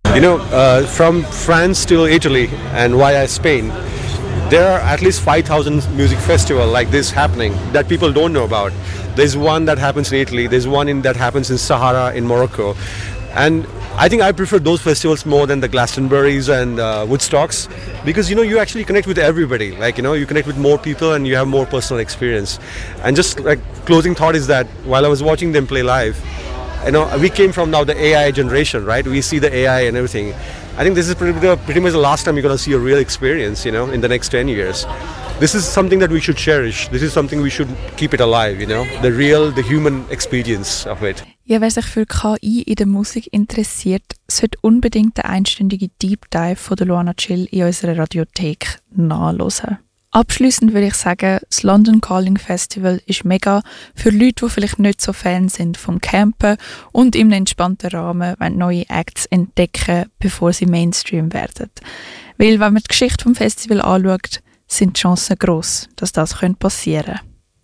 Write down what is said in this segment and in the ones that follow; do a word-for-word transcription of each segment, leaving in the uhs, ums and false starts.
You know, uh, from France to Italy and via Spain, there are at least five thousand music festivals like this happening that people don't know about. There's one that happens in Italy, there's one in, that happens in Sahara in Morocco. And I think I prefer those festivals more than the Glastonburys and uh, Woodstocks, because you know you actually connect with everybody. Like you know you connect with more people and you have more personal experience. And just like closing thought is that while I was watching them play live, you know we came from now the A I generation, right? We see the A I and everything. I think this is pretty, pretty much the last time you're going to see a real experience, you know, in the next ten years. This is something that we should cherish. This is something we should keep it alive, you know, the real, the human experience of it. Ja, wer sich für K I in der Musik interessiert, sollte unbedingt den einstündigen Deep Dive von der Luana Chill in unserer Radiothek nachhören. Abschliessend würde ich sagen, das London Calling Festival ist mega für Leute, die vielleicht nicht so Fan sind vom Campen und im entspannten Rahmen neue Acts entdecken, bevor sie Mainstream werden. Weil, wenn man die Geschichte vom Festival anschaut, sind die Chancen gross, dass das passieren könnte.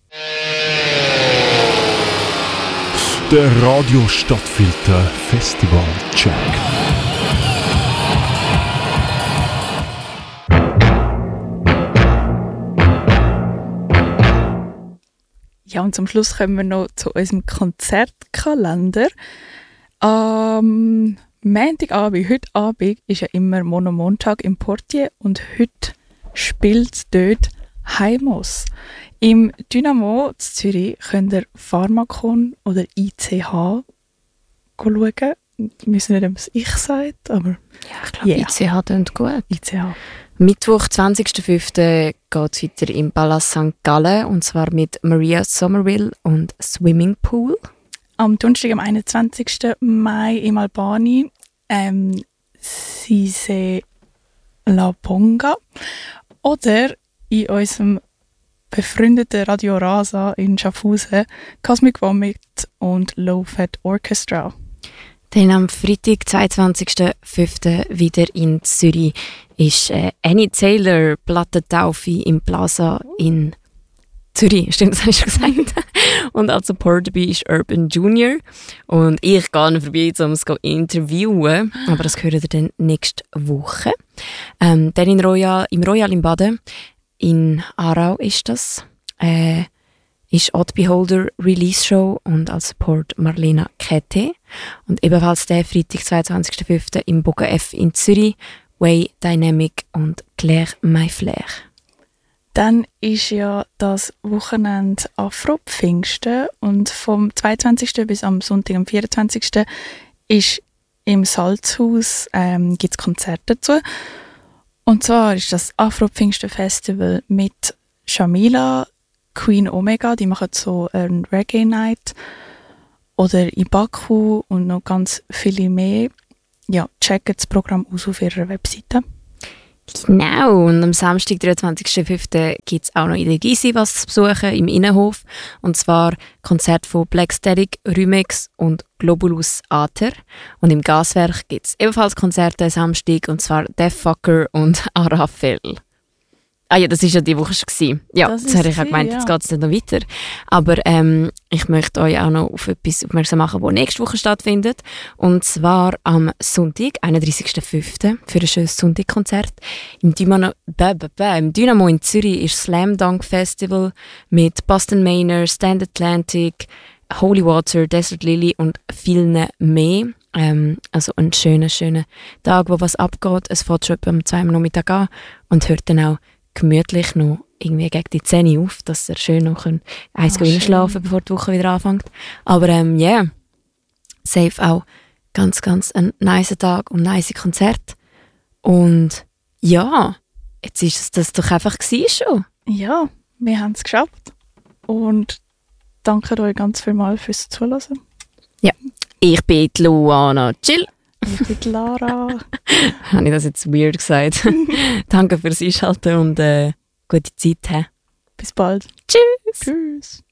Der Radio Stadtfilter Festival Check. Ja, und zum Schluss kommen wir noch zu unserem Konzertkalender. Am Montagabend, heute Abend, ist ja immer Monomontag im Portier und heute spielt dort Heimos. Im Dynamo in Zürich könnt ihr Pharmakon oder I C H schauen. Ich weiß nicht, ob es ich sagt, aber ja, ich glaube, yeah. I C H klingt gut. I C H. Mittwoch, zwanzigster fünfter geht es weiter im Palast Sankt Gallen, und zwar mit Maria Somerville und Swimming Pool. Am Donnerstag, am einundzwanzigsten Mai im Albani, ähm, Sise La Ponga. Oder in unserem befreundeten Radio Rasa in Schaffhausen Cosmic Vomit und Low Fat Orchestra. Dann am Freitag, zweiundzwanzigster fünfter wieder in Zürich, ist äh, Annie Taylor Plattentaufe im Plaza in Zürich. Stimmt, das habe ich schon gesagt. Und als Support dabei ist Urban Junior. Und ich gehe vorbei, um es zu interviewen. Aber das hören wir dann nächste Woche. Ähm, dann in Royal, im Royal in Baden, in Aarau ist das, äh, ist Odd Beholder Release Show und als Support Marlena Kette. Und ebenfalls der Freitag, zweiundzwanzigster fünfter im Boga F in Zürich, Way Dynamic und Claire Mayflair. Dann ist ja das Wochenende Afro-Pfingsten und vom zweiundzwanzigsten bis am Sonntag, am vierundzwanzigsten ist im Salzhaus ähm, gibt es Konzerte dazu. Und zwar ist das Afro-Pfingsten-Festival mit Shamila, Queen Omega, die machen so ein Reggae-Night, oder Ibaku und noch ganz viele mehr. Ja, checkt das Programm aus auf ihrer Webseite. Genau, und am Samstag, dreiundzwanzigster fünfter gibt es auch noch in der Gysi was zu besuchen im Innenhof. Und zwar Konzert von Black Static, Rümex und Globulus Aether. Und im Gaswerk gibt es ebenfalls Konzerte am Samstag, und zwar Def Fucker und Arafel. Ah ja, das war ja die Woche schon. Ja, das, das habe ich auch gemeint, ja. Jetzt geht es dann noch weiter. Aber ähm, ich möchte euch auch noch auf etwas aufmerksam machen, das nächste Woche stattfindet. Und zwar am Sonntag, einunddreißigster fünfter für ein schönes Sonntagkonzert. Im Dynamo, bäh, bäh, bäh, im Dynamo in Zürich ist Slam Dunk Festival mit Boston Manor, Stand Atlantic, Holy Water, Desert Lily und vielen mehr. Ähm, also ein schöner, schöner Tag, wo was abgeht. Es fängt schon um zwei Uhr Nachmittag an und hört dann auch gemütlich noch irgendwie gegen die Zähne auf, dass er schön noch eins oh, schlafen, bevor die Woche wieder anfängt. Aber ähm, ja, yeah, safe auch ganz, ganz ein nice Tag und nice Konzert. Und ja, jetzt ist es das doch einfach gewesen schon. Ja, wir haben es geschafft. Und danke euch ganz vielmals fürs Zuhören. Ja, ich bin die Luana Chill. Ich bin die Lara. Habe ich das jetzt weird gesagt? Danke fürs Einschalten und äh, gute Zeit. He. Bis bald. Tschüss. Tschüss.